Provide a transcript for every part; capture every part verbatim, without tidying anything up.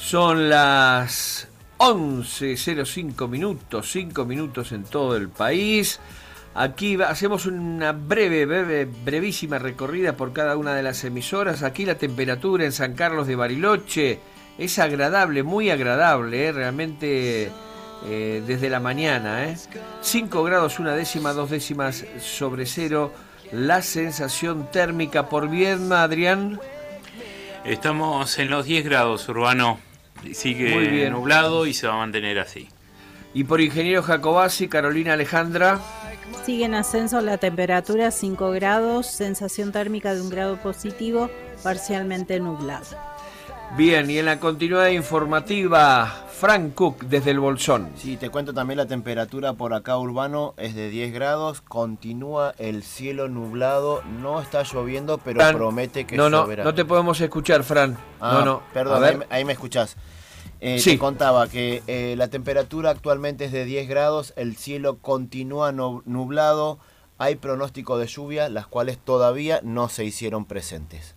Son las once cero cinco minutos, cinco minutos en todo el país. Aquí hacemos una breve, breve, brevísima recorrida por cada una de las emisoras. Aquí la temperatura en San Carlos de Bariloche es agradable, muy agradable, ¿eh? Realmente eh, desde la mañana. ¿eh? cinco grados, una décima, dos décimas sobre cero. La sensación térmica por Viedma, Adrián. Estamos en los diez grados, Urbano. Sigue nublado y se va a mantener así. Y por Ingeniero Jacobasi, Carolina Alejandra. Sigue en ascenso la temperatura, cinco grados, sensación térmica de un grado positivo, parcialmente nublado. Bien, y en la continuidad informativa, Frank Cook desde el Bolsón. Sí, te cuento también la temperatura por acá, Urbano, es de diez grados, continúa el cielo nublado, no está lloviendo, pero Fran, promete que no, lloverá. No, no te podemos escuchar, Fran. Ah, no, no. Perdón, ahí, ahí me escuchás. Eh, sí. Te contaba que eh, la temperatura actualmente es de diez grados, el cielo continúa nublado, hay pronóstico de lluvia, las cuales todavía no se hicieron presentes.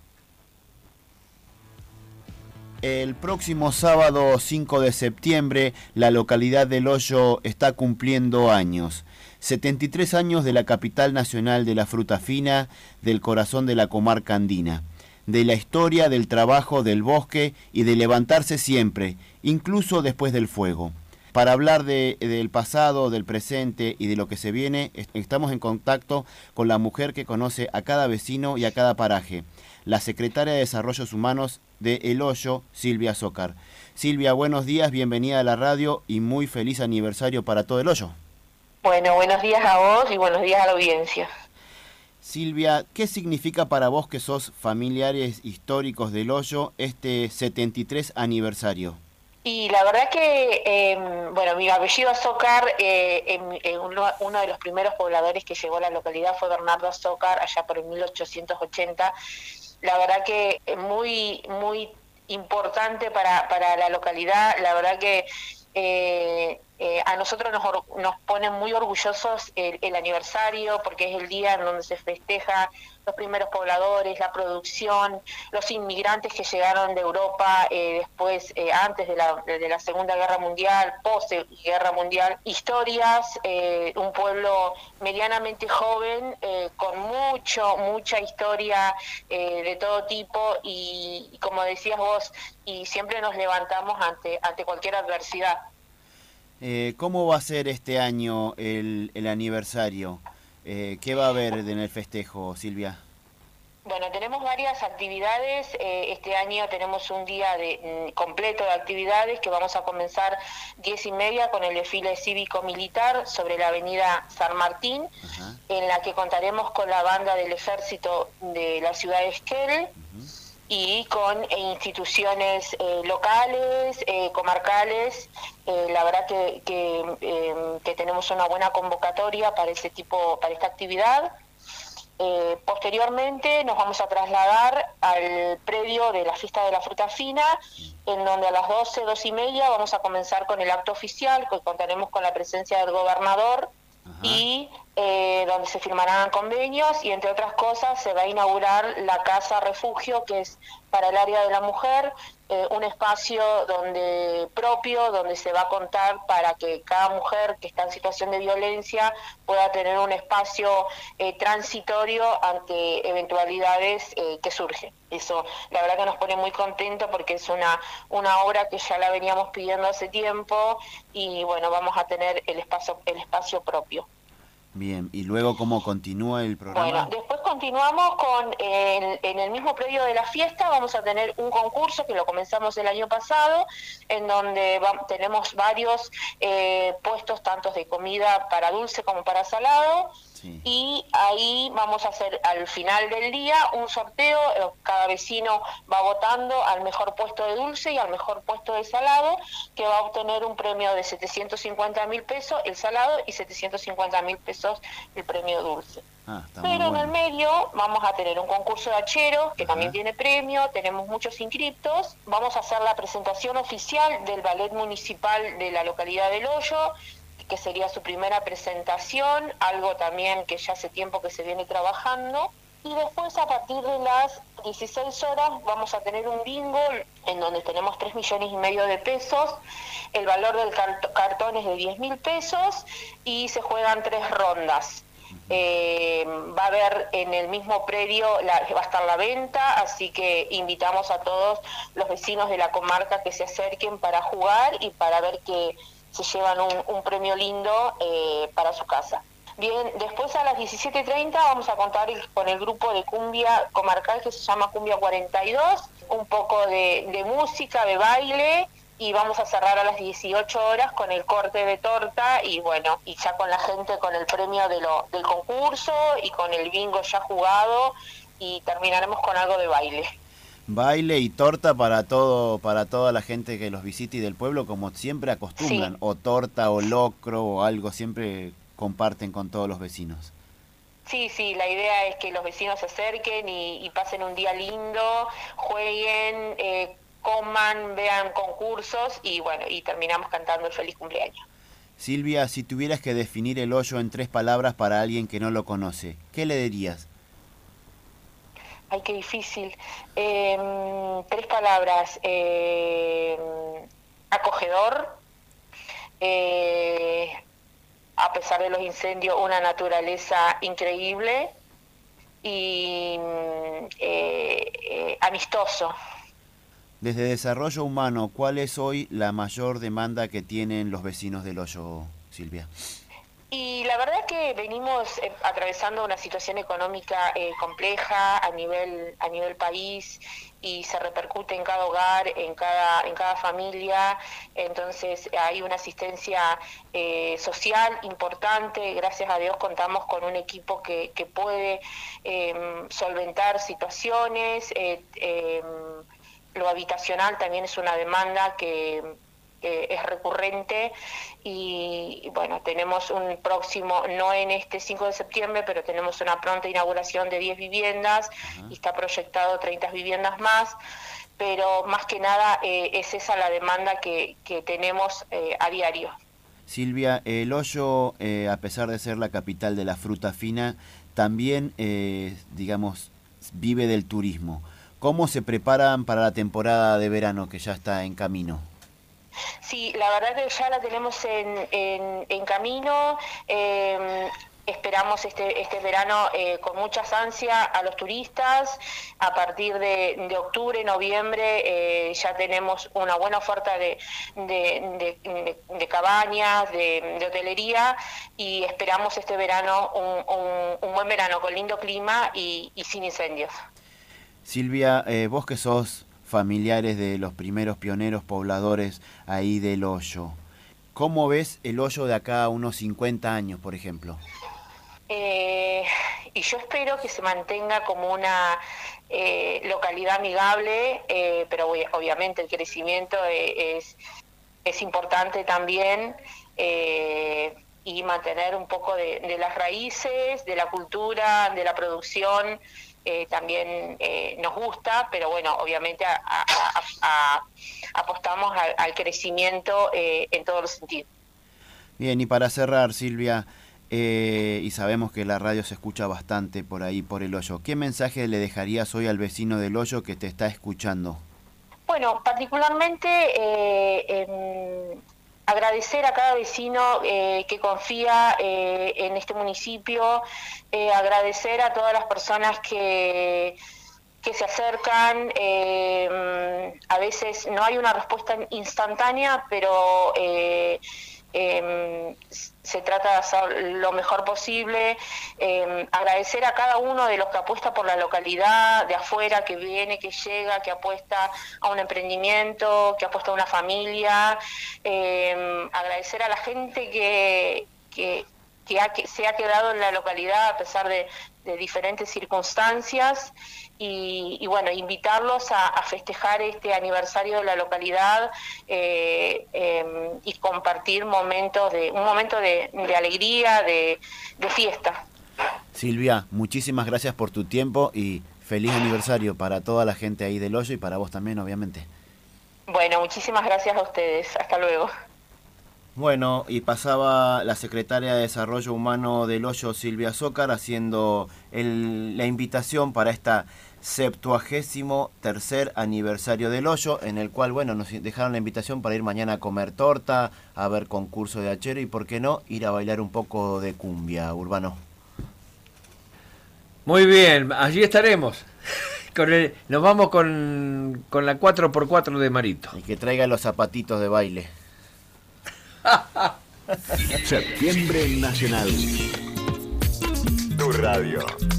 El próximo sábado cinco de septiembre, la localidad del Hoyo está cumpliendo años. setenta y tres años de la capital nacional de la fruta fina, del corazón de la comarca andina. De la historia, del trabajo, del bosque y de levantarse siempre, incluso después del fuego. Para hablar de, del pasado, del presente y de lo que se viene, estamos en contacto con la mujer que conoce a cada vecino y a cada paraje, la secretaria de Desarrollos Humanos de El Hoyo, Silvia Zócar. Silvia, buenos días, bienvenida a la radio y muy feliz aniversario para todo El Hoyo. Bueno, buenos días a vos y buenos días a la audiencia. Silvia, ¿qué significa para vos que sos familiares históricos del Hoyo este setenta y tres aniversario? Y la verdad que, eh, bueno, mi apellido Azócar, eh, en, en uno, uno de los primeros pobladores que llegó a la localidad fue Bernardo Azócar, allá por el mil ochocientos ochenta. La verdad que muy, muy importante para, para la localidad, la verdad que eh, eh, a nosotros nos, nos pone muy orgullosos el, el aniversario, porque es el día en donde se festeja los primeros pobladores, la producción, los inmigrantes que llegaron de Europa eh, después, eh, antes de la, de la Segunda Guerra Mundial, post Guerra Mundial, historias, eh, un pueblo medianamente joven, eh, con mucho, mucha historia eh, de todo tipo y, y como decías vos, y siempre nos levantamos ante, ante cualquier adversidad. Eh, ¿Cómo va a ser este año el, el aniversario? Eh, ¿Qué va a haber en el festejo, Silvia? Bueno, tenemos varias actividades. Eh, este año tenemos un día de, mm, completo de actividades que vamos a comenzar diez y media con el desfile cívico-militar sobre la avenida San Martín, uh-huh. en la que contaremos con la banda del ejército de la ciudad de Esquel, uh-huh. y con eh, instituciones eh, locales, eh, comarcales. Eh, la verdad que, que, eh, que tenemos una buena convocatoria para ese tipo, para esta actividad. Eh, posteriormente nos vamos a trasladar al predio de la fiesta de la fruta fina, en donde a las doce, doce y media vamos a comenzar con el acto oficial, que contaremos con la presencia del gobernador, ajá. y eh, donde se firmarán convenios y entre otras cosas se va a inaugurar la casa refugio, que es para el área de la mujer, eh, un espacio donde propio, donde se va a contar para que cada mujer que está en situación de violencia pueda tener un espacio eh, transitorio ante eventualidades eh, que surgen. Eso la verdad que nos pone muy contentos porque es una, una obra que ya la veníamos pidiendo hace tiempo y bueno, vamos a tener el espacio, el espacio propio. Bien, ¿y luego cómo continúa el programa? Bueno, después continuamos con, eh, en el mismo predio de la fiesta, vamos a tener un concurso que lo comenzamos el año pasado, en donde va, tenemos varios eh, puestos, tanto de comida para dulce como para salado, sí. y ahí vamos a hacer al final del día un sorteo, cada vecino va votando al mejor puesto de dulce y al mejor puesto de salado, que va a obtener un premio de setecientos cincuenta mil pesos el salado y setecientos cincuenta mil pesos el premio dulce. Ah, pero en bueno. el medio vamos a tener un concurso de hacheros que Ajá. también tiene premio, tenemos muchos inscriptos, vamos a hacer la presentación oficial del ballet municipal de la localidad del Hoyo, que sería su primera presentación, algo también que ya hace tiempo que se viene trabajando, y después a partir de las dieciséis horas vamos a tener un bingo en donde tenemos tres millones y medio de pesos, el valor del cartón es de diez mil pesos y se juegan tres rondas. Eh, va a haber en el mismo predio, la, va a estar la venta, así que invitamos a todos los vecinos de la comarca que se acerquen para jugar y para ver que se llevan un, un premio lindo eh, para su casa. Bien, después a las diecisiete treinta vamos a contar el, con el grupo de cumbia comarcal que se llama Cumbia cuarenta y dos, un poco de, de música, de baile, y vamos a cerrar a las dieciocho horas con el corte de torta y bueno, y ya con la gente con el premio de lo, del concurso y con el bingo ya jugado, y terminaremos con algo de baile. Baile y torta para todo, para toda la gente que los visite y del pueblo, como siempre acostumbran, sí. O torta o locro o algo, siempre comparten con todos los vecinos. Sí, sí, la idea es que los vecinos se acerquen y, y pasen un día lindo, jueguen, eh, coman, vean concursos y bueno, y terminamos cantando el feliz cumpleaños. Silvia, si tuvieras que definir el hoyo en tres palabras para alguien que no lo conoce, ¿qué le dirías? Ay, qué difícil. Eh, tres palabras. Eh, acogedor, eh, a pesar de los incendios, una naturaleza increíble y eh, eh, amistoso. Desde Desarrollo Humano, ¿cuál es hoy la mayor demanda que tienen los vecinos del hoyo, Silvia? Y la verdad que venimos eh, atravesando una situación económica eh, compleja a nivel a nivel país y se repercute en cada hogar, en cada en cada familia. Entonces hay una asistencia eh, social importante. Gracias a Dios contamos con un equipo que, que puede eh, solventar situaciones. Eh, eh, lo habitacional también es una demanda que Eh, es recurrente y, y bueno, tenemos un próximo, no en este cinco de septiembre, pero tenemos una pronta inauguración de diez viviendas. Uh-huh. Y está proyectado treinta viviendas más, pero más que nada eh, es esa la demanda que, que tenemos eh, a diario. Silvia, el hoyo, eh, a pesar de ser la capital de la fruta fina, también, eh, digamos, vive del turismo. ¿Cómo se preparan para la temporada de verano que ya está en camino? Sí, la verdad que ya la tenemos en, en, en camino. Eh, esperamos este, este verano eh, con muchas ansias a los turistas. A partir de, de octubre, noviembre eh, ya tenemos una buena oferta de, de, de, de, de cabañas, de, de hotelería, y esperamos este verano un, un, un buen verano con lindo clima y, y sin incendios. Silvia, eh, vos que sos familiares de los primeros pioneros pobladores ahí del hoyo, ¿cómo ves el hoyo de acá a unos cincuenta años, por ejemplo? Eh, y yo espero que se mantenga como una eh, localidad amigable, eh, pero obviamente el crecimiento es, es importante también, eh, y mantener un poco de, de las raíces, de la cultura, de la producción. Eh, también eh, nos gusta, pero bueno, obviamente a, a, a, a, apostamos al, al crecimiento eh, en todos los sentidos. Bien, y para cerrar, Silvia, eh, y sabemos que la radio se escucha bastante por ahí, por el hoyo, ¿qué mensaje le dejarías hoy al vecino del hoyo que te está escuchando? Bueno, particularmente eh, en agradecer a cada vecino eh, que confía eh, en este municipio, eh, agradecer a todas las personas que, que se acercan. Eh, a veces no hay una respuesta instantánea, pero eh, eh, se trata de hacer lo mejor posible. Eh, agradecer a cada uno de los que apuesta por la localidad, de afuera, que viene, que llega, que apuesta a un emprendimiento, que apuesta a una familia. Eh, agradecer a la gente que, que, que, ha, que se ha quedado en la localidad a pesar de, de diferentes circunstancias. Y, y bueno, invitarlos a, a festejar este aniversario de la localidad eh, eh, y compartir momentos de un momento de, de alegría, de, de fiesta. Silvia, muchísimas gracias por tu tiempo y feliz aniversario para toda la gente ahí del hoyo y para vos también, obviamente. Bueno, muchísimas gracias a ustedes. Hasta luego. Bueno, y pasaba la secretaria de Desarrollo Humano del hoyo, Silvia Zócar, haciendo el, la invitación para esta septuagésimo tercer aniversario del Hoyo, en el cual, bueno, nos dejaron la invitación para ir mañana a comer torta, a ver concurso de hachero y, por qué no, ir a bailar un poco de cumbia, Urbano. Muy bien, allí estaremos. Con el, nos vamos con, con la cuatro por cuatro de Marito. Y que traiga los zapatitos de baile. Septiembre Nacional. Tu radio.